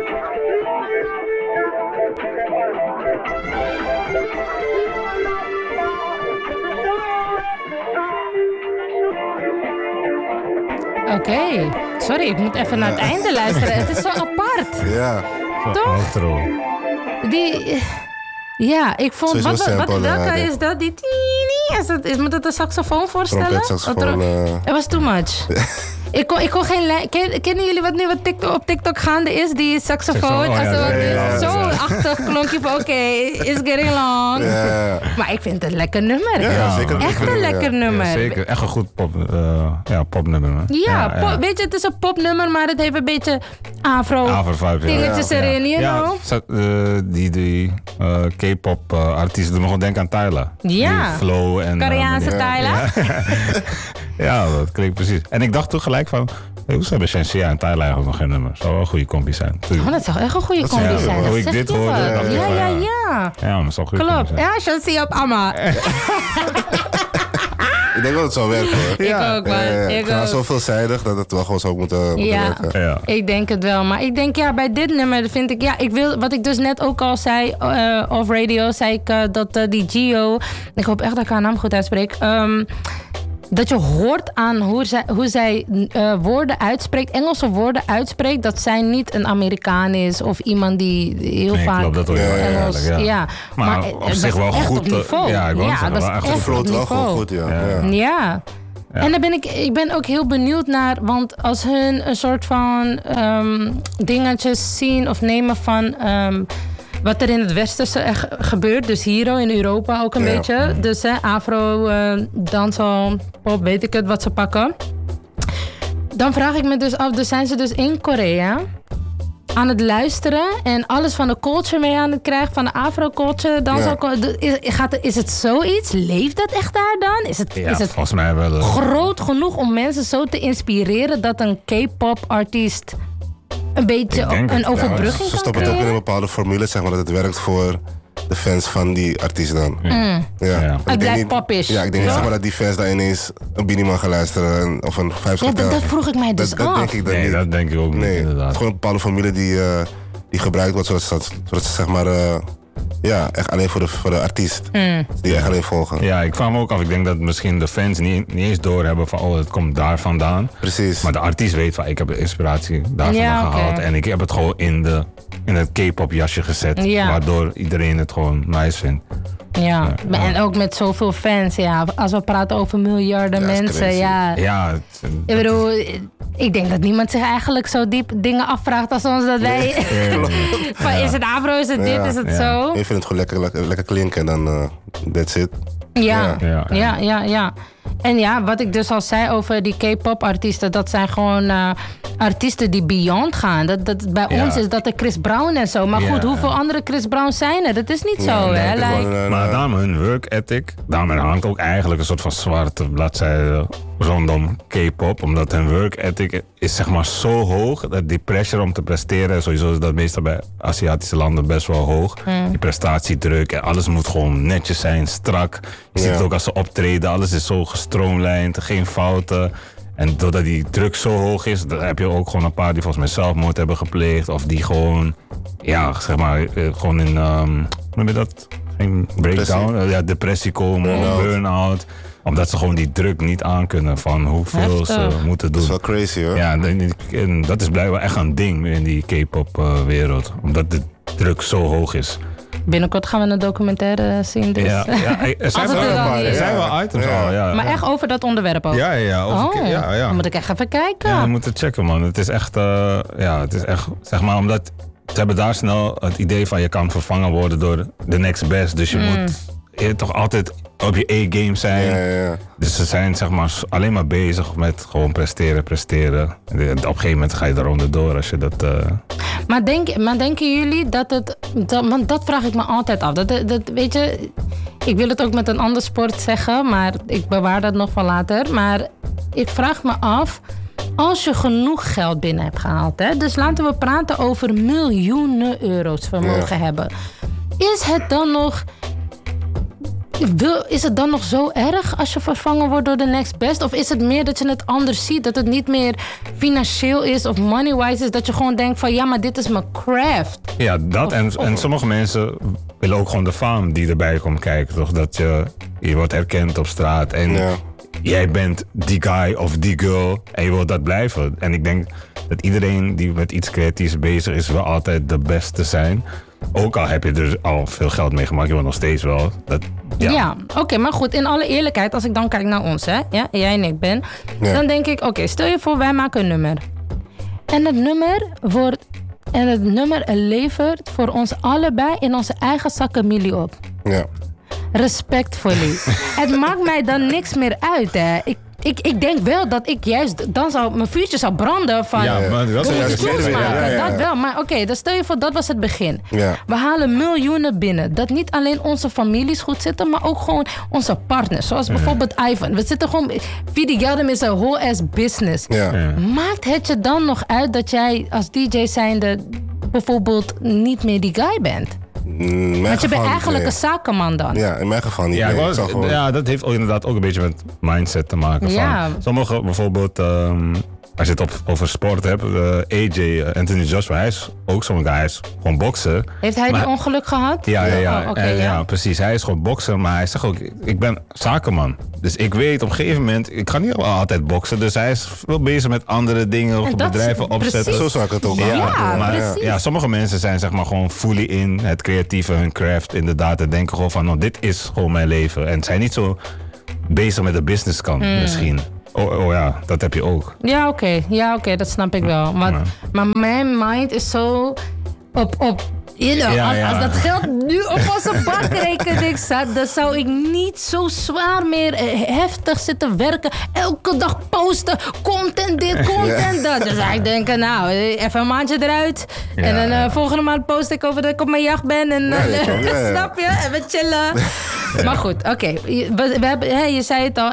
Oké. Sorry, ik moet even naar het einde luisteren. Het is zo apart. Ja. Toch? Die... Ja, ik vond... Welke is dat? Die... Moet het een saxofoon voorstellen? Trompetsaxofoon. Het was too much. Ik kon geen lijn... Kennen jullie wat nu op TikTok gaande is? Die saxofoon. Zo achtig klonkje van oké, it's getting long. Ja. Maar ik vind het een lekker nummer. Ja, zeker. Echt een lekker nummer. Ja, zeker. Echt een goed popnummer. Ja, weet je, het is een popnummer, maar het heeft een beetje afro-vibe. Dingetjes erin, you know? Die K-pop artiesten doen me gewoon denken aan Tyler. Ja. Die flow en... Koreaanse Tyler. Ja, dat klinkt precies. En ik dacht toen gelijk van... Hoe hebben Shensia en Tyler eigenlijk nog geen nummer? Zou wel een goede combi zijn. Oh, dat zou echt een goede combi zijn. Hoe ik dit hoorde. Ja. Ja, maar dat zou een goede combi zijn. Ja, Shensia op Amma. Ik denk dat het zou werken. Hoor. Ik ook, man. Ik ook. Zo veelzijdig dat het wel gewoon zou moeten werken. Ja. Ik denk het wel. Maar ik denk, bij dit nummer vind ik... Ja, ik wil... Wat ik dus net ook al zei... off radio zei ik dat die Gio... Ik hoop echt dat ik haar naam goed uitspreek... dat je hoort aan hoe zij woorden uitspreekt, Engelse woorden uitspreekt, dat zij niet een Amerikaan is of iemand die heel vaak klopt, dat Engels... Ja. Maar op zich wel goed. Op niveau. Dat is echt vloot wel gewoon goed, Ja. En dan ben ik ben ook heel benieuwd naar, want als hun een soort van dingetjes zien of nemen van... wat er in het westen gebeurt, dus hier in Europa ook een beetje. Dus afro, dancehall, pop, weet ik het, wat ze pakken. Dan vraag ik me dus af, dus zijn ze dus in Korea aan het luisteren en alles van de culture mee aan het krijgen, van de afro-culture. Is het zoiets? Leeft dat echt daar dan? Is het volgens mij wel. Groot genoeg om mensen zo te inspireren dat een K-pop-artiest... een beetje een overbrugging kan Ze stoppen het ook in een bepaalde formule, zeg maar, dat het werkt voor de fans van die artiest dan. Het blijft pop-ish. Ja, ik denk niet zeg maar, dat die fans daar ineens een Biniman gaan luisteren of een 5 dat vroeg ik mij dus af. Dat denk ik ook niet, inderdaad. Het is gewoon een bepaalde formule die gebruikt wordt, zodat ze zeg maar... echt alleen voor de artiest. Die echt alleen volgen. Ja, ik vraag me ook af. Ik denk dat misschien de fans niet eens doorhebben van... het komt daar vandaan. Precies. Maar de artiest weet van... ik heb de inspiratie daarvan gehaald. En ik heb het gewoon in het K-pop jasje gezet. Waardoor iedereen het gewoon nice vindt. Ja, en ook met zoveel fans. Ja, als we praten over miljarden mensen. Ik bedoel, ik denk dat niemand zich eigenlijk zo diep dingen afvraagt als ons dat wij... Is het afro, is het dit, is het zo? Ik vind het gewoon lekker klinken en dan that's it. Ja. En ja, wat ik dus al zei over die K-pop artiesten, dat zijn gewoon artiesten die beyond gaan. Dat bij ons is dat de Chris Brown en zo. Maar goed, hoeveel andere Chris Browns zijn er? Dat is niet zo, hè? Maar daarom hun work ethic, daarmee hangt ook eigenlijk een soort van zwarte bladzijde rondom K-pop. Omdat hun work ethic is zeg maar zo hoog, dat die pressure om te presteren, sowieso is dat meestal bij Aziatische landen best wel hoog. Die prestatiedruk en alles moet gewoon netjes zijn, strak. Je ziet het ook als ze optreden, alles is zo gestroomlijnd, geen fouten. En doordat die druk zo hoog is, dan heb je ook gewoon een paar die volgens mij zelfmoord hebben gepleegd. Of die gewoon, gewoon in, hoe noem je dat? Geen breakdown? Depressie komen, burn-out. Omdat ze gewoon die druk niet aankunnen van hoeveel ze moeten doen. Dat is wel crazy, hoor. Ja, en dat is blijkbaar echt een ding in die K-pop wereld. Omdat de druk zo hoog is. Binnenkort gaan we een documentaire zien. Dus. Er zijn wel items al. Ja. Maar echt over dat onderwerp ook? Ja. Dan moet ik echt even kijken. Ja, we moeten checken, man. Het is echt, zeg maar, omdat ze hebben daar snel het idee van je kan vervangen worden door de next best. Dus je moet toch altijd op je A-game zijn. Ja. Dus ze zijn zeg maar alleen maar bezig met gewoon presteren. En op een gegeven moment ga je eronder door als je dat... Maar denken jullie dat het... Want dat vraag ik me altijd af. Dat, weet je, ik wil het ook met een ander sport zeggen, maar ik bewaar dat nog voor later. Maar ik vraag me af, als je genoeg geld binnen hebt gehaald, hè, dus laten we praten over miljoenen euro's vermogen hebben. Is het dan nog... Is het dan nog zo erg als je vervangen wordt door de next best? Of is het meer dat je het anders ziet? Dat het niet meer financieel is of money-wise is. Dat je gewoon denkt van ja, maar dit is mijn craft. Ja, dat en sommige mensen willen ook gewoon de faam die erbij komt kijken. Toch? Dat je wordt erkend op straat en jij bent die guy of die girl en je wilt dat blijven. En ik denk dat iedereen die met iets creatiefs bezig is, wel altijd de beste zijn. Ook al heb je er al veel geld mee gemaakt, je wil nog steeds wel. Ja, oké, maar goed, in alle eerlijkheid, als ik dan kijk naar ons, hè, ja, jij en ik ben, dan denk ik, oké, stel je voor, wij maken een nummer. En het nummer levert voor ons allebei in onze eigen zakkenmilie op. Ja. Respectfully. Het maakt mij dan niks meer uit, hè. Ik denk wel dat ik juist dan mijn vuurtje zou branden van... Ja, maar dat is juist tunes maken. Ja. Dat wel. Maar oké, dan stel je voor, dat was het begin. Ja. We halen miljoenen binnen. Dat niet alleen onze families goed zitten, maar ook gewoon onze partners. Zoals bijvoorbeeld Ivan. We zitten gewoon... Vidi Geldem is een whole ass business. Ja. Maakt het je dan nog uit dat jij als DJ zijnde bijvoorbeeld niet meer die guy bent? Want je bent eigenlijk een zakenman dan. Ja, in mijn geval niet. Ja, dat heeft ook inderdaad ook een beetje met mindset te maken. Ja. Sommige bijvoorbeeld, als je het over sport hebt, AJ, Anthony Joshua, hij is ook zo'n guy, hij is gewoon bokser. Heeft hij die ongeluk gehad? Ja, precies. Hij is gewoon bokser, maar hij zegt ook, ik ben zakenman. Dus ik weet op een gegeven moment, ik ga niet altijd boksen. Dus hij is wel bezig met andere dingen, of bedrijven opzetten. Precies. Zo zou ik het ook maar sommige mensen zijn zeg maar gewoon fully in het creatieve, hun craft inderdaad. En denken gewoon van, nou, dit is gewoon mijn leven. En zijn niet zo bezig met de business kant misschien. Oh ja, dat heb je ook. Ja, oké, dat snap ik wel. Maar mijn mind is zo op als dat geld nu op onze bankrekening staat, dan zou ik niet zo zwaar meer heftig zitten werken. Elke dag posten, content dit, content dat. Dus ik denk, nou, even een maandje eruit. Ja, en dan volgende maand post ik over dat ik op mijn jacht ben. En snap je? Even chillen. Maar goed, oké. Je zei het al,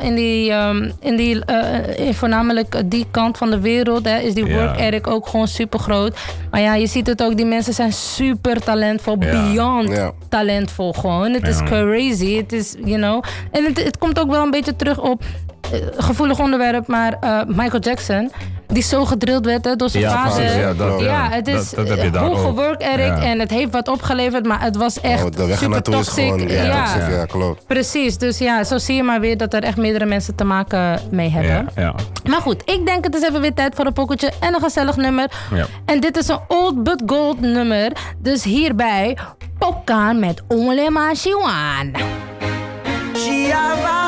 in die voornamelijk die kant van de wereld is die work ethic ook gewoon super groot. Maar ja, je ziet het ook, die mensen zijn super talentvol, beyond talentvol gewoon. Het is crazy, het is, En het komt ook wel een beetje terug op gevoelig onderwerp, maar Michael Jackson, die zo gedrild werd door zijn vader. Het is dat heb je daar hoge ook. work ethic en het heeft wat opgeleverd, maar het was echt de weg super toxic. toxic. Ja, klopt. Precies, dus ja, zo zie je maar weer dat er echt meerdere mensen te maken mee hebben. Ja. Maar goed, ik denk het is even weer tijd voor een pokeltje en een gezellig nummer. Ja. En dit is een old but gold nummer, dus hierbij Pokkaan met Onlema Shiwan. She